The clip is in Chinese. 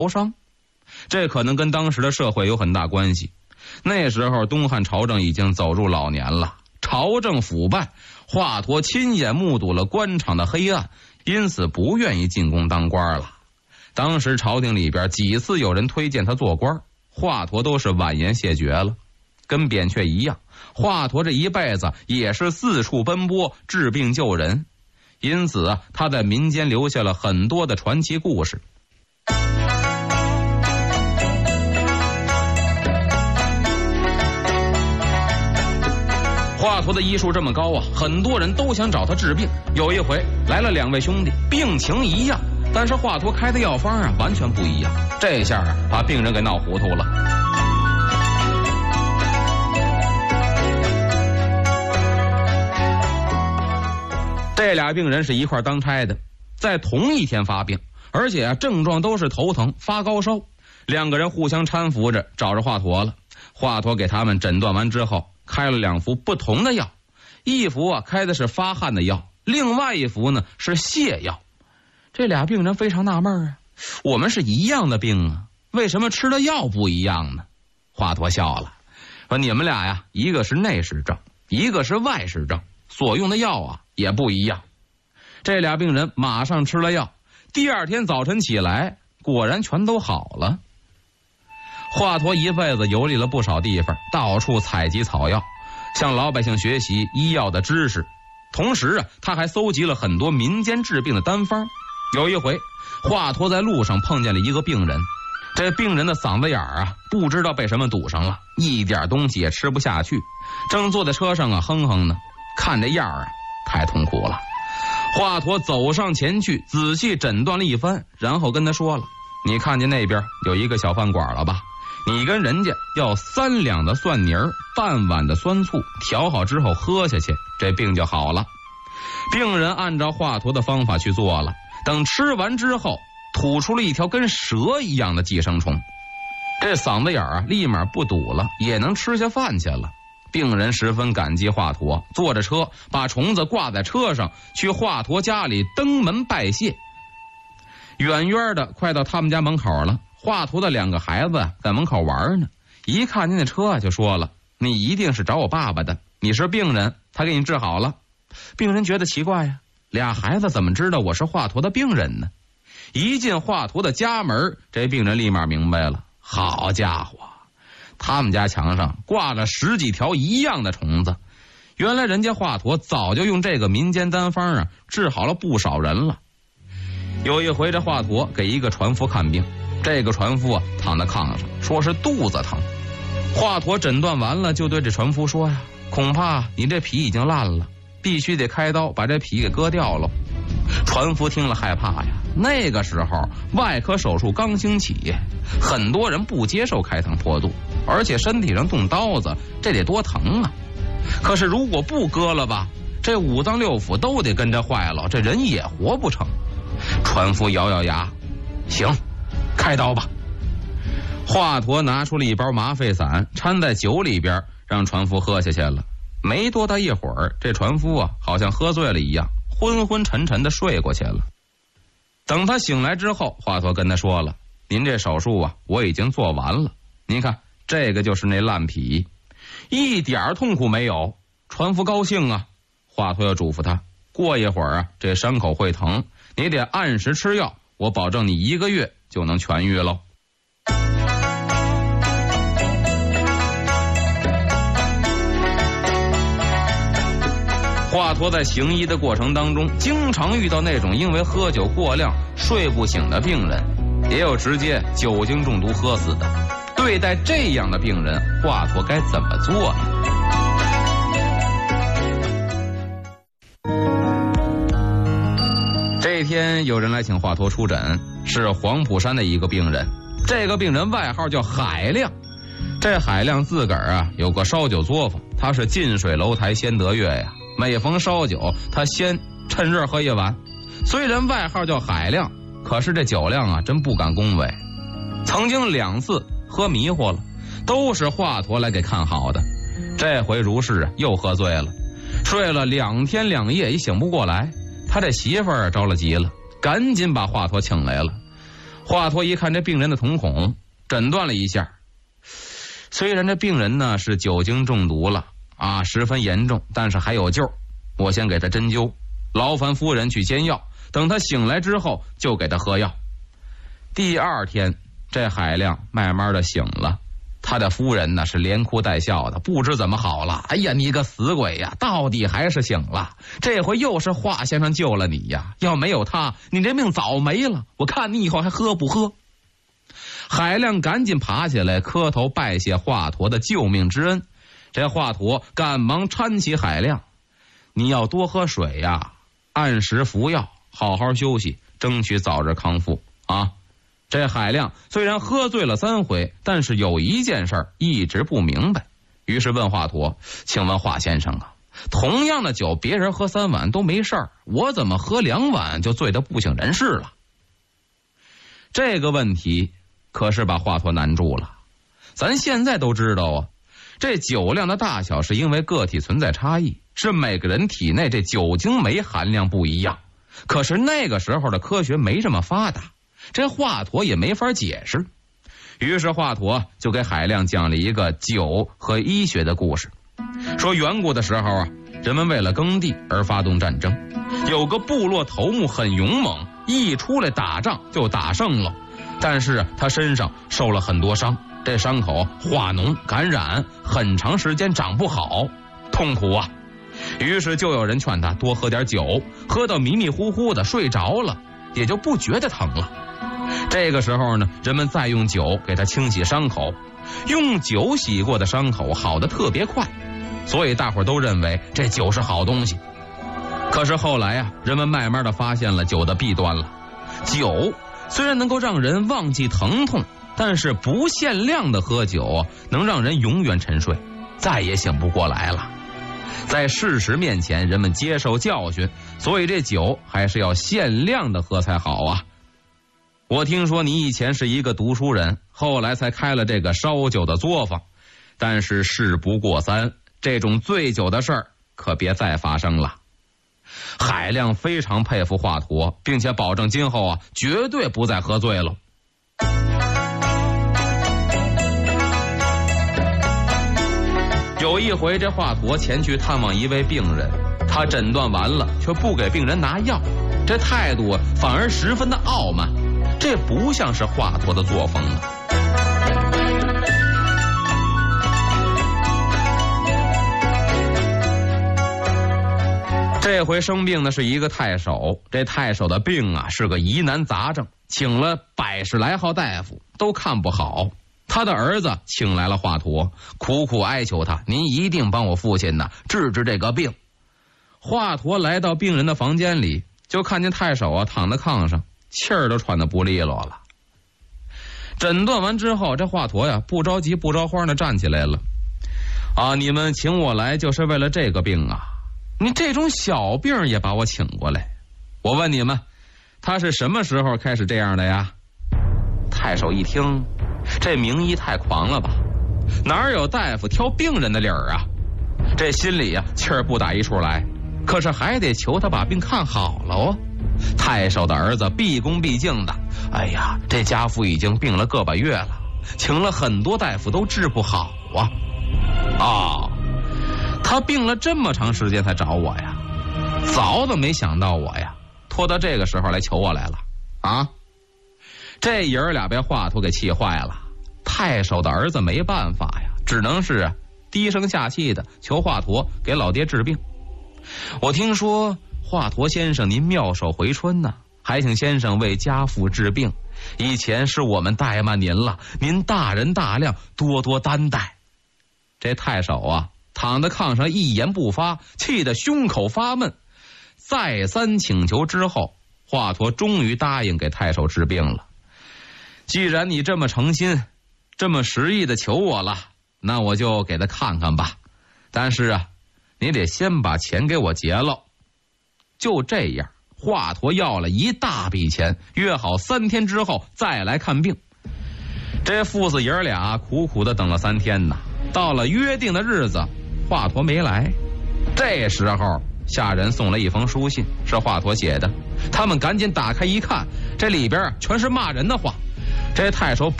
商，这可能跟当时的社会有很大关系。那时候东汉朝政已经走入老年了，朝政腐败，华佗亲眼目睹了官场的黑暗，因此不愿意进宫当官了。当时朝廷里边几次有人推荐他做官，华佗都是婉言谢绝了。跟扁鹊一样，华佗这一辈子也是四处奔波治病救人，因此他在民间留下了很多的传奇故事。华佗的医术这么高啊，很多人都想找他治病。有一回来了2位兄弟，病情一样，但是华佗开的药方完全不一样，这下把病人给闹糊涂了。这俩病人是一块当差的，在同一天发病，而且症状都是头疼发高烧。2个人互相搀扶着找着华佗了。华佗给他们诊断完之后，开了2副不同的药，一副开的是发汗的药，另外一副呢是泻药。这俩病人非常纳闷啊，我们是一样的病啊，为什么吃的药不一样呢？华佗笑了，说你们俩呀，一个是内视症，一个是外视症，所用的药也不一样。这俩病人马上吃了药，第2天早晨起来，果然全都好了。华佗一辈子游历了不少地方，到处采集草药，向老百姓学习医药的知识。同时他还搜集了很多民间治病的单方。有一回，华佗在路上碰见了一个病人，这病人的嗓子眼不知道被什么堵上了，一点东西也吃不下去，正坐在车上哼哼呢。看这样太痛苦了。华佗走上前去，仔细诊断了一番，然后跟他说了：你看见那边有一个小饭馆了吧？你跟人家要3两的蒜泥儿，半碗的酸醋，调好之后喝下去，这病就好了。病人按照华佗的方法去做了，等吃完之后，吐出了一条跟蛇一样的寄生虫，这嗓子眼立马不堵了，也能吃下饭去了。病人十分感激华佗，坐着车把虫子挂在车上，去华佗家里登门拜谢。远远的快到他们家门口了，华佗的2个孩子在门口玩呢，一看见那车就说了：你一定是找我爸爸的，你是病人，他给你治好了。病人觉得奇怪呀，2孩子怎么知道我是华佗的病人呢？一进华佗的家门，这病人立马明白了，好家伙，他们家墙上挂了10几条一样的虫子，原来人家华佗早就用这个民间单方治好了不少人了。有一回，这华佗给一个船夫看病，这个船夫躺在炕上，说是肚子疼。华佗诊断完了，就对这船夫说呀：恐怕你这脾已经烂了，必须得开刀把这脾给割掉了。船夫听了害怕呀，那个时候外科手术刚兴起，很多人不接受开膛破肚，而且身体上动刀子，这得多疼啊！可是如果不割了吧，这5脏6腑都得跟着坏了，这人也活不成。船夫咬咬牙，行，开刀吧。华佗拿出了一包麻沸散，掺在酒里边，让船夫喝下去了。没多大一会儿，这船夫好像喝醉了一样，昏昏沉沉的睡过去了。等他醒来之后，华佗跟他说了：您这手术我已经做完了，您看这个就是那烂脾，一点痛苦没有。船夫高兴啊。华佗又嘱咐他，过一会儿这伤口会疼，你得按时吃药，我保证你1个月就能痊愈喽。华佗在行医的过程当中，经常遇到那种因为喝酒过量睡不醒的病人，也有直接酒精中毒喝死的。对待这样的病人，华佗该怎么做呢？这天有人来请华佗出诊，是黄浦山的一个病人。这个病人外号叫海亮。这海亮自个儿有个烧酒作坊，他是近水楼台先得月呀。每逢烧酒，他先趁热喝一碗。虽然外号叫海亮，可是这酒量真不敢恭维。曾经2次喝迷糊了，都是华佗来给看好的。这回如是又喝醉了，睡了2天2夜也醒不过来。他这媳妇儿着了急了，赶紧把华佗请来了。 华佗一看这病人的瞳孔，诊断了一下，虽然这病人呢是酒精中毒了啊，十分严重，但是还有救。我先给他针灸，劳烦夫人去煎药，等他醒来之后就给他喝药。第二天，这海亮慢慢的醒了，他的夫人呢是连哭带笑的，不知怎么好了。哎呀，你个死鬼呀，到底还是醒了，这回又是华先生救了你呀，要没有他，你这命早没了，我看你以后还喝不喝。海亮赶紧爬起来磕头拜谢华佗的救命之恩。这华佗赶忙搀起海亮，你要多喝水呀，按时服药，好好休息，争取早日康复啊。这海亮虽然喝醉了3回，但是有一件事一直不明白，于是问华佗，请问华先生啊，同样的酒别人喝3碗都没事儿，我怎么喝2碗就醉得不省人事了？这个问题可是把华佗难住了。咱现在都知道啊，这酒量的大小是因为个体存在差异，是每个人体内这酒精酶含量不一样。可是那个时候的科学没这么发达，这华佗也没法解释。于是华佗就给海亮讲了一个酒和医学的故事，说远古的时候啊，人们为了耕地而发动战争，有个部落头目很勇猛，一出来打仗就打胜了，但是他身上受了很多伤，这伤口化脓感染，很长时间长不好，痛苦啊。于是就有人劝他多喝点酒，喝到迷迷糊糊的睡着了，也就不觉得疼了。这个时候呢，人们再用酒给他清洗伤口，用酒洗过的伤口好得特别快，所以大伙都认为这酒是好东西。可是后来啊，人们慢慢的发现了酒的弊端了。酒虽然能够让人忘记疼痛，但是不限量的喝酒能让人永远沉睡，再也醒不过来了。在事实面前，人们接受教训，所以这酒还是要限量的喝才好啊。我听说你以前是一个读书人，后来才开了这个烧酒的作坊，但是事不过三，这种醉酒的事儿可别再发生了。海亮非常佩服华佗，并且保证今后啊绝对不再喝醉了。有一回，这华佗前去探望一位病人，他诊断完了却不给病人拿药，这态度反而十分的傲慢，这不像是华佗的作风啊。这回生病的是一个太守，这太守的病啊是个疑难杂症，请了100来号大夫都看不好。他的儿子请来了华佗，苦苦哀求他，您一定帮我父亲治治这个病。华佗来到病人的房间里，就看见太守躺在炕上，气儿都喘得不利落了。诊断完之后，这华佗不着急不着慌的站起来了。你们请我来就是为了这个病啊？你这种小病也把我请过来，我问你们，他是什么时候开始这样的呀？太守一听，这名医太狂了吧，哪有大夫挑病人的理儿啊？这心里气儿不打一处来，可是还得求他把病看好了哦。太守的儿子毕恭毕敬的，哎呀，这家父已经病了个把月了，请了很多大夫都治不好啊。他病了这么长时间才找我呀，早怎么没想到我呀，拖到这个时候来求我来了啊！这爷儿俩被华佗给气坏了，太守的儿子没办法呀，只能是低声下气的求华佗给老爹治病。我听说华佗先生您妙手回春呢，还请先生为家父治病，以前是我们怠慢您了，您大人大量，多多担待。这太守躺在炕上一言不发，气得胸口发闷。再三请求之后，华佗终于答应给太守治病了。既然你这么诚心，这么实意的求我了，那我就给他看看吧。但是你得先把钱给我结了。就这样，华佗要了一大笔钱，约好3天之后再来看病。这父子爷俩苦苦的等了3天呢，到了约定的日子，华佗没来。这时候下人送了一封书信，是华佗写的。他们赶紧打开一看，这里边全是骂人的话。 这太守